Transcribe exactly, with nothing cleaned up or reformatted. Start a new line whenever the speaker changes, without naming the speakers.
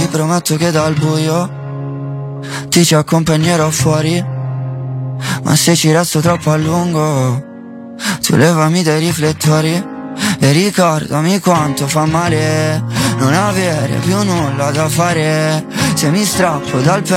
ti prometto che dal buio ti ci accompagnerò fuori, ma se ci resto troppo a lungo tu levami dai riflettori. E ricordami quanto fa male non avere più nulla da fare, se mi strappo dal petto